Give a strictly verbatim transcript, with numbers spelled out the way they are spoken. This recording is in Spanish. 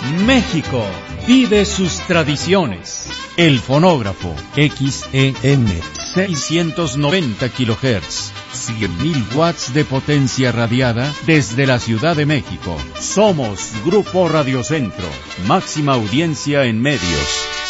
México vive sus tradiciones. El fonógrafo X E M seiscientos noventa kilohertz, cien mil watts de potencia radiada desde la Ciudad de México. Somos Grupo Radio Centro, máxima audiencia en medios.